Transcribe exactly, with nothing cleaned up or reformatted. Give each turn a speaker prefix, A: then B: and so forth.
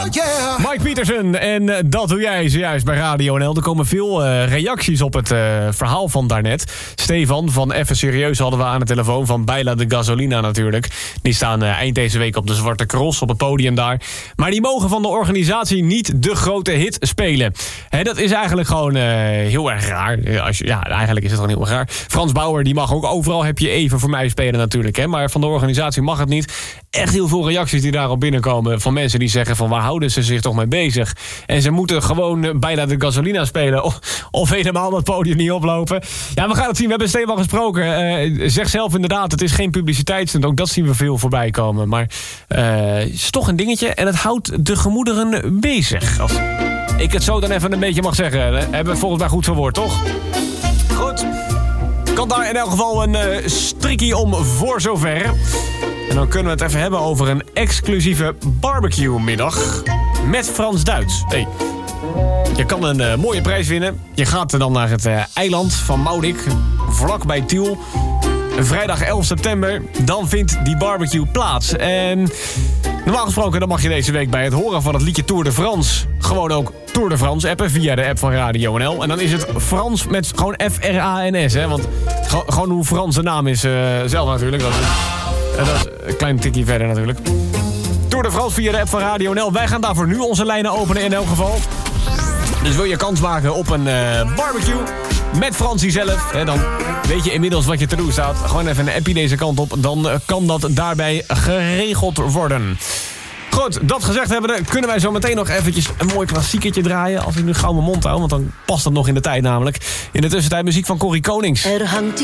A: yeah.
B: Mike Pietersen, en uh, dat doe jij zojuist bij Radio N L. Er komen veel uh, reacties op het uh, verhaal van daarnet. Stefan van Even Serieus hadden we aan de telefoon, van Baila de Gasolina natuurlijk. Die staan uh, eind deze week op de Zwarte Cross, op het podium daar. Maar die mogen van de organisatie niet de grote hit spelen. He, dat is eigenlijk gewoon uh, heel erg raar. Als je, ja, eigenlijk is het gewoon heel erg raar. Frans Bauer, die mag ook overal Heb je even voor mij spelen natuurlijk. Hè? Maar van de organisatie mag het niet. Echt heel veel reacties die daarop binnenkomen van mensen die zeggen van waar houden ze zich toch mee bezig? En ze moeten gewoon bijna de Gasolina spelen of, of helemaal dat podium niet oplopen. Ja, we gaan het zien. We hebben Stefan gesproken. Uh, zeg zelf inderdaad, het is geen publiciteitsstunt. Ook dat zien we veel voorbij komen. Maar uh, het is toch een dingetje en het houdt de gemoederen bezig. Als ik het zo dan even een beetje mag zeggen. Hebben we volgens mij goed verwoord, toch? Goed. Kan daar in elk geval een uh, strikkie om voor zover. En dan kunnen we het even hebben over een exclusieve barbecue-middag met Frans-Duits. Hey, je kan een uh, mooie prijs winnen. Je gaat dan naar het uh, eiland van Maurik, vlakbij Tiel. Vrijdag elf september, dan vindt die barbecue plaats. En normaal gesproken dan mag je deze week bij het horen van het liedje Tour de France gewoon ook Tour de France appen via de app van Radio N L. En dan is het Frans met gewoon F R A N S, hè. Want go- gewoon hoe Frans de naam is uh, zelf natuurlijk. Dat is, uh, dat is een klein tikje verder natuurlijk. Tour de France via de app van Radio N L. Wij gaan daarvoor nu onze lijnen openen in elk geval. Dus wil je kans maken op een uh, barbecue met Fransie zelf, hè, dan weet je inmiddels wat je te doen staat. Gewoon even een appie deze kant op, dan uh, kan dat daarbij geregeld worden. Goed, dat gezegd hebben, kunnen wij zo meteen nog eventjes een mooi klassieketje draaien. Als ik nu gauw mijn mond hou, want dan past dat nog in de tijd namelijk. In de tussentijd muziek van Corrie Konings.
C: Er hangt